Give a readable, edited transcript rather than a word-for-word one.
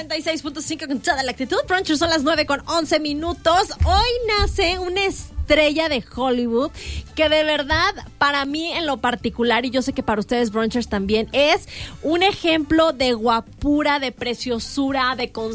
96.5 con toda la actitud. Brunchers, son las 9:11. Hoy nace una estrella de Hollywood que de verdad, para mí en lo particular, y yo sé que para ustedes Brunchers también, es un ejemplo de guapura, de preciosura, de